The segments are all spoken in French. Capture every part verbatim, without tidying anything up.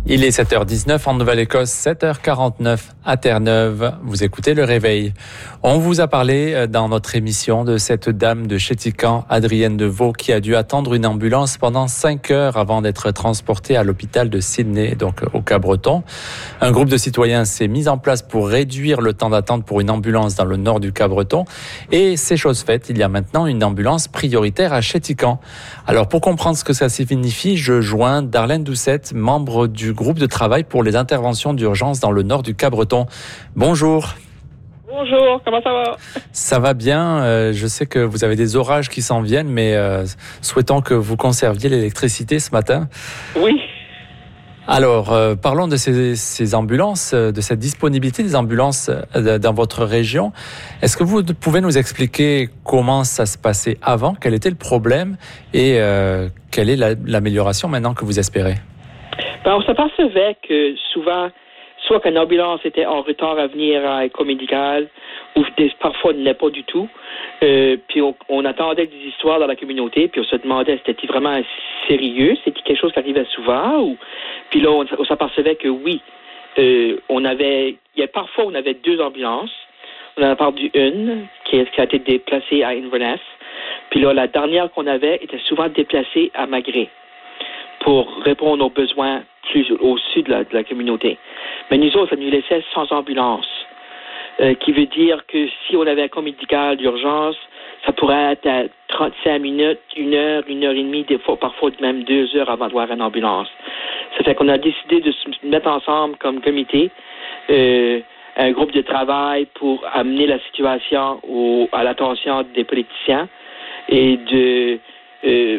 Il est sept heures dix-neuf en Nouvelle-Écosse, sept heures quarante-neuf à Terre-Neuve. Vous écoutez Le Réveil. On vous a parlé dans notre émission de cette dame de Chéticamp, Adrienne Deveau, qui a dû attendre une ambulance pendant cinq heures avant d'être transportée à l'hôpital de Sydney, donc au Cap-Breton. Un groupe de citoyens s'est mis en place pour réduire le temps d'attente pour une ambulance dans le nord du Cap-Breton. Et c'est chose faite, il y a maintenant une ambulance prioritaire à Chéticamp. Alors pour comprendre ce que ça signifie, je joins Darlène Doucette, membre du groupe de travail pour les interventions d'urgence dans le nord du Cap-Breton. Bonjour. Bonjour, comment ça va? Ça va bien. Euh, je sais que vous avez des orages qui s'en viennent, mais euh, souhaitons que vous conserviez l'électricité ce matin. Oui. Alors, euh, parlons de ces, ces ambulances, de cette disponibilité des ambulances euh, dans votre région. Est-ce que vous pouvez nous expliquer comment ça se passait avant, quel était le problème et euh, quelle est la, l'amélioration maintenant que vous espérez? Ben, on s'apercevait que souvent, soit qu'une ambulance était en retard à venir à éco-médical, ou des, parfois ne l'est pas du tout. Euh, puis on, on attendait des histoires dans la communauté, puis on se demandait c'était vraiment sérieux, c'était quelque chose qui arrivait souvent, ou puis là on, on s'apercevait que oui, euh, on avait, il y a parfois on avait deux ambulances, on en a perdu une qui, qui a été déplacée à Inverness, puis là la dernière qu'on avait était souvent déplacée à Magré pour répondre aux besoins plus au sud de la, de la communauté. Mais nous autres, ça nous laissait sans ambulance. Euh, qui veut dire que si on avait un cas médical d'urgence, ça pourrait être à trente-cinq minutes, une heure, une heure et demie, des fois, parfois même deux heures avant d'avoir une ambulance. Ça fait qu'on a décidé de se mettre ensemble comme comité, euh, un groupe de travail pour amener la situation au, à l'attention des politiciens et de euh,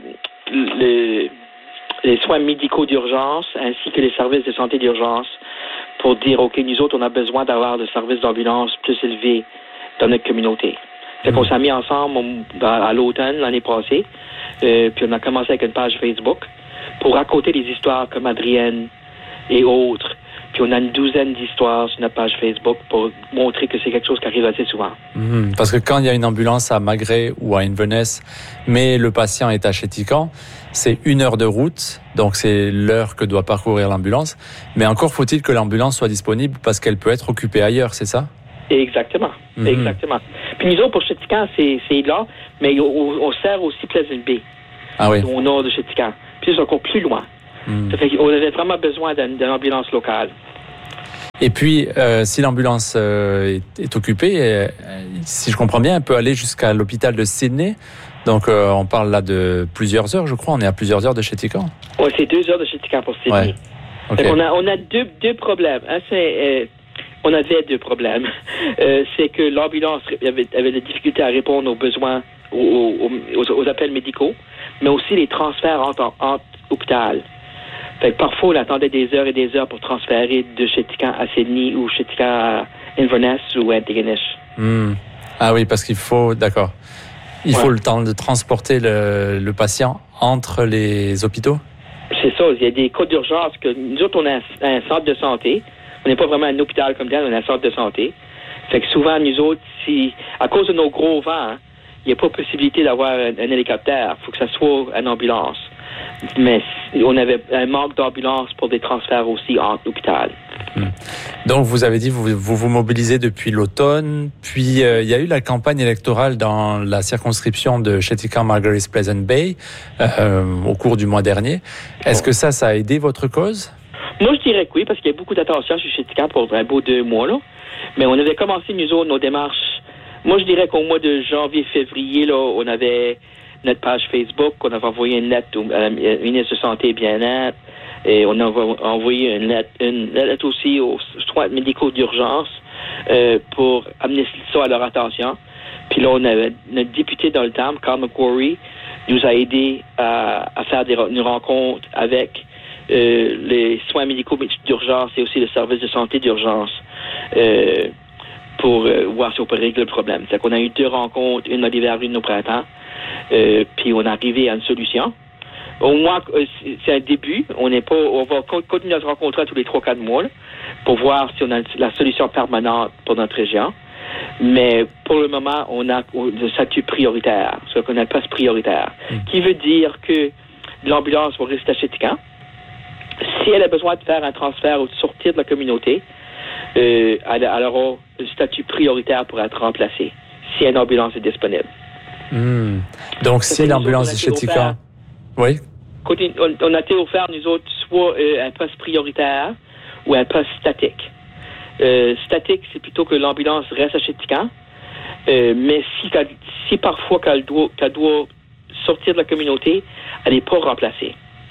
le, les soins médicaux d'urgence ainsi que les services de santé d'urgence pour dire, OK, nous autres, on a besoin d'avoir des services d'ambulance plus élevés dans notre communauté. Fait qu'on s'est mis ensemble on, à l'automne, l'année passée, euh, puis on a commencé avec une page Facebook pour raconter des histoires comme Adrienne et autres. Puis on a une douzaine d'histoires sur notre page Facebook pour montrer que c'est quelque chose qui arrive assez souvent. Mmh, parce que quand il y a une ambulance à Magré ou à Inverness, mais le patient est à Chéticamp, c'est une heure de route, donc c'est l'heure que doit parcourir l'ambulance. Mais encore faut-il que l'ambulance soit disponible parce qu'elle peut être occupée ailleurs, c'est ça? Exactement, mmh. exactement. Puis nous autres, pour Chéticamp, c'est, c'est là, mais on, on sert aussi Pleasant Bay, ah oui. au nord de Chéticamp. Puis c'est encore plus loin. Mmh. Ça fait qu'on avait vraiment besoin d'une, d'une ambulance locale. Et puis, euh, si l'ambulance euh, est, est occupée, euh, si je comprends bien, elle peut aller jusqu'à l'hôpital de Sydney. Donc, euh, on parle là de plusieurs heures, je crois. On est à plusieurs heures de Chéticamp. Oui, c'est deux heures de Chéticamp pour Sydney. Ouais. Okay. On a, on a deux, deux problèmes. Un, c'est, euh, on avait deux problèmes. Euh, c'est que l'ambulance avait, avait des difficultés à répondre aux besoins, aux, aux, aux appels médicaux, mais aussi les transferts entre, entre hôpitaux. Fait que parfois, on attendait des heures et des heures pour transférer de Chéticamp à Sydney ou Chéticamp à Inverness ou à Antigonish. Mmh. Ah oui, parce qu'il faut, d'accord. Il ouais. faut le temps de transporter le, le patient entre les hôpitaux? C'est ça. Il y a des cas d'urgence que nous autres, on a un, un centre de santé. On n'est pas vraiment un hôpital comme tel, on a un centre de santé. Fait que souvent, nous autres, si, à cause de nos gros vents, hein, il n'y a pas possibilité d'avoir un, un hélicoptère. Il faut que ça soit une ambulance. Mais on avait un manque d'ambulance pour des transferts aussi en hôpital. Hum. Donc, vous avez dit, vous vous, vous mobilisez depuis l'automne, puis euh, il y a eu la campagne électorale dans la circonscription de Chéticamp-Margaret's Pleasant Bay euh, au cours du mois dernier. Est-ce que ça, ça a aidé votre cause? Moi, je dirais que oui, parce qu'il y a beaucoup d'attention sur Chéticamp pour un beau deux mois, là. Mais on avait commencé, nous autres, nos démarches. Moi, je dirais qu'au mois de janvier-février, là, on avait notre page Facebook, on avait envoyé une lettre au euh, ministre de Santé et Bien-être, et on a envoyé une lettre, une lettre aussi aux soins médicaux d'urgence euh, pour amener ça à leur attention. Puis là, on avait notre député dans le temps, Carl McQuarrie, nous a aidé à, à faire des, une rencontre avec euh, les soins médicaux d'urgence et aussi le service de santé d'urgence euh, pour euh, voir si on peut régler le problème. C'est qu'on a eu deux rencontres, une à l'hiver, une au printemps. Euh, puis on est arrivé à une solution. Au moins, c'est un début. On n'est pas, on va continuer à se rencontrer tous les trois quatre mois là, pour voir si on a la solution permanente pour notre région. Mais pour le moment, on a le statut prioritaire, ce qu'on appelle place prioritaire, mmh. qui veut dire que l'ambulance va rester à Chéticamp. Si elle a besoin de faire un transfert ou de sortir de la communauté, euh, elle, elle aura un statut prioritaire pour être remplacée si une ambulance est disponible. Mmh. Donc, ça si l'ambulance est chez Tican... Oui. On, on a été offert, nous autres, soit euh, un poste prioritaire ou un poste statique. Euh, statique, c'est plutôt que l'ambulance reste chez Tican, euh, mais si, si parfois qu'elle doit, qu'elle doit sortir de la communauté, elle n'est pas remplacée.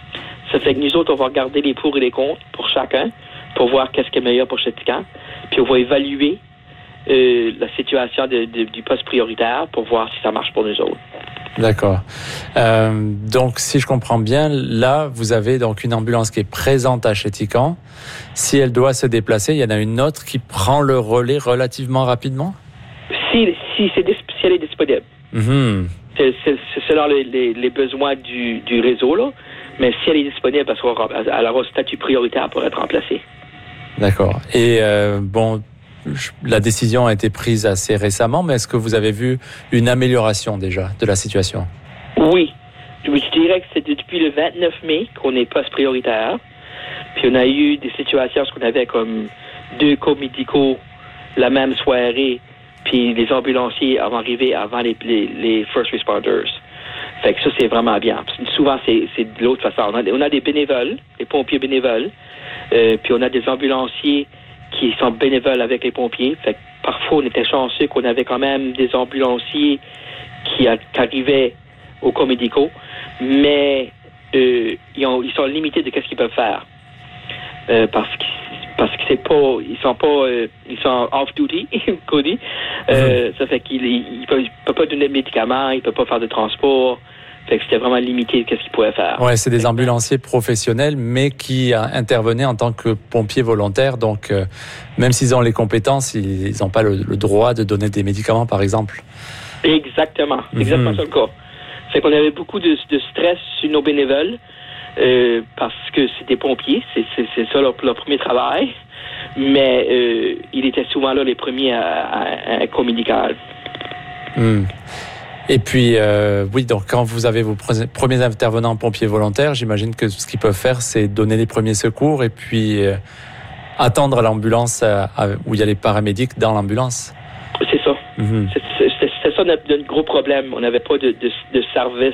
Ça fait que nous autres, on va regarder les pour et les contre pour chacun, pour voir qu'est-ce qui est meilleur pour Chétican, puis on va évaluer euh, la situation de, de, du poste prioritaire pour voir si ça marche pour nous autres. D'accord. Euh, donc, si je comprends bien, là, vous avez donc une ambulance qui est présente à Chétican. Si elle doit se déplacer, il y en a une autre qui prend le relais relativement rapidement? Si, si, c'est, si elle est disponible. Mm-hmm. C'est, c'est, c'est selon les, les, les besoins du, du réseau, là. Mais si elle est disponible, elle aura un statut prioritaire pour être remplacée. D'accord. Et euh, bon, la décision a été prise assez récemment, mais est-ce que vous avez vu une amélioration déjà de la situation? Oui. Je dirais que c'est depuis le vingt-neuf mai qu'on est poste prioritaire. Puis on a eu des situations où on avait comme deux cas médicaux la même soirée, puis les ambulanciers avant arrivé avant les, les, les first responders. Fait que ça, c'est vraiment bien. Souvent, c'est, c'est de l'autre façon. On a, on a des bénévoles, des pompiers bénévoles, euh, puis on a des ambulanciers qui sont bénévoles avec les pompiers. Fait que parfois, on était chanceux qu'on avait quand même des ambulanciers qui, a, qui arrivaient aux cas médicaux, mais euh, ils, ont, ils sont limités de ce qu'ils peuvent faire. Euh, parce que parce que c'est pas, ils sont pas, euh, ils sont off duty, qu'on dit. Euh, mm-hmm. Ça fait qu'il il peut, il peut pas donner de médicaments, il peut pas faire de transport. Fait que c'était vraiment limité de ce qu'ils pouvaient faire. Ouais, c'est des ambulanciers professionnels, mais qui intervenaient en tant que pompiers volontaires. Donc, euh, même s'ils ont les compétences, ils n'ont pas le, le droit de donner des médicaments, par exemple. Exactement, mm-hmm. exactement ça le cas. Fait qu'on avait beaucoup de, de stress sur nos bénévoles. Euh, parce que c'est des pompiers, c'est, c'est, c'est ça leur, leur premier travail, mais euh, ils étaient souvent là les premiers à, à, à un cas médical. Mmh. Et puis, euh, oui, donc quand vous avez vos premiers intervenants pompiers volontaires, j'imagine que ce qu'ils peuvent faire, c'est donner les premiers secours et puis euh, attendre l'ambulance à, à, où il y a les paramédics dans l'ambulance. C'est ça. Mmh. C'est, c'est, c'est, c'est ça notre, notre gros problème. On n'avait pas de, de, de service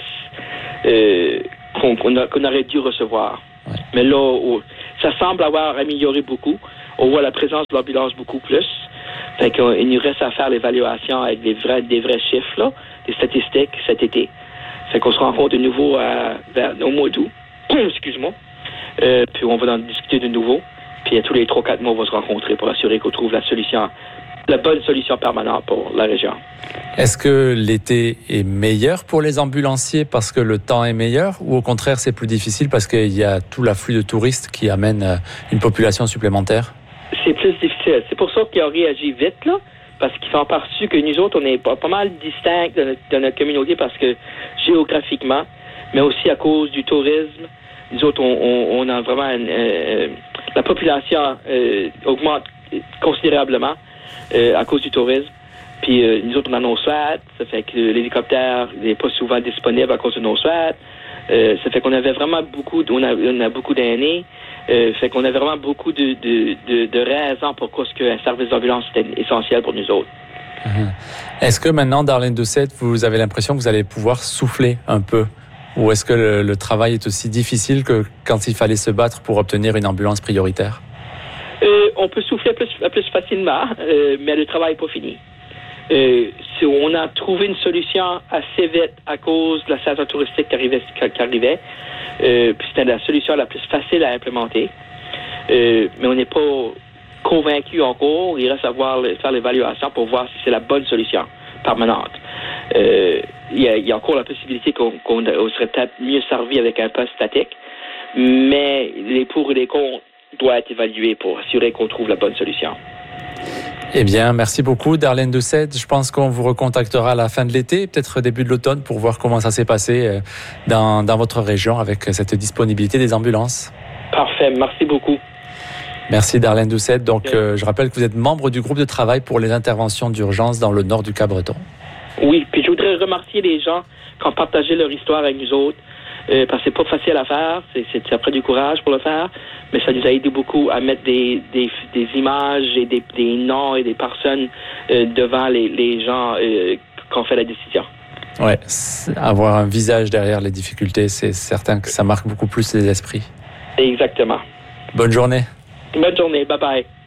euh, Qu'on, qu'on, a, qu'on aurait dû recevoir. Ouais. Mais là, oh, ça semble avoir amélioré beaucoup. On voit la présence de l'ambulance beaucoup plus. Fait qu'il nous reste à faire l'évaluation avec des vrais, des vrais chiffres, là, des statistiques cet été. Fait qu'on se rencontre de nouveau à, vers, au mois d'août. Excuse-moi. Euh, puis on va en discuter de nouveau. Puis à tous les trois quatre mois, on va se rencontrer pour assurer qu'on trouve la solution, la bonne solution permanente pour la région. Est-ce que l'été est meilleur pour les ambulanciers parce que le temps est meilleur ou au contraire c'est plus difficile parce qu'il y a tout l'afflux de touristes qui amène une population supplémentaire? C'est plus difficile. C'est pour ça qu'ils ont réagi vite, là, parce qu'ils sont aperçus que nous autres, on est pas, pas mal distincts de notre, de notre communauté parce que géographiquement, mais aussi à cause du tourisme, nous autres, on, on, on a vraiment... Une, euh, la population euh, augmente considérablement euh, à cause du tourisme. Puis euh, nous autres, on a nos S W A T, ça fait que l'hélicoptère n'est pas souvent disponible à cause de nos S W A T. Euh, ça fait qu'on avait vraiment beaucoup, on a, on a beaucoup d'années. Euh, fait qu'on avait vraiment beaucoup de, de, de, de raisons pour cause qu'un service d'ambulance était essentiel pour nous autres. Mmh. Est-ce que maintenant, Darlene Doucette, vous avez l'impression que vous allez pouvoir souffler un peu? Ou est-ce que le, le travail est aussi difficile que quand il fallait se battre pour obtenir une ambulance prioritaire? Euh, on peut souffler plus, plus facilement, euh, mais le travail n'est pas fini. Euh, si on a trouvé une solution assez vite à cause de la saison touristique qui arrivait, qui arrivait. Euh, puis c'était la solution la plus facile à implémenter. Euh, mais on n'est pas convaincu encore. Il reste à voir, faire l'évaluation pour voir si c'est la bonne solution permanente. Euh, il, y a, il y a encore la possibilité qu'on, qu'on serait peut-être mieux servi avec un poste statique, mais les pour et les contre doivent être évalués pour assurer qu'on trouve la bonne solution. Eh bien, merci beaucoup, Darlene Doucette. Je pense qu'on vous recontactera à la fin de l'été, peut-être début de l'automne, pour voir comment ça s'est passé dans, dans votre région avec cette disponibilité des ambulances. Parfait, merci beaucoup. Merci, Darlene Doucette. Donc, euh, je rappelle que vous êtes membre du groupe de travail pour les interventions d'urgence dans le nord du Cap-Breton. Oui, puis je voudrais remercier les gens qui ont partagé leur histoire avec nous autres. euh, parce que c'est pas facile à faire, c'est, c'est, ça prend du courage pour le faire, mais ça nous a aidé beaucoup à mettre des, des, des images et des, des noms et des personnes euh, devant les, les gens euh, qui ont fait la décision. Ouais, avoir un visage derrière les difficultés, c'est certain que ça marque beaucoup plus les esprits. Exactement. Bonne journée. Bonne journée, bye bye.